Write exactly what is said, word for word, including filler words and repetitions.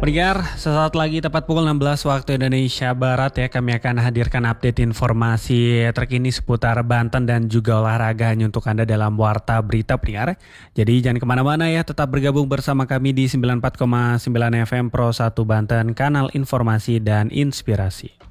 Pendengar, sesaat lagi tepat pukul enam belas waktu Indonesia Barat ya, kami akan hadirkan update informasi terkini seputar Banten dan juga olahraga hanya untuk Anda dalam Warta Berita pendengar. Jadi jangan kemana-mana ya, tetap bergabung bersama kami di sembilan puluh empat koma sembilan F M Pro satu Banten, kanal informasi dan inspirasi.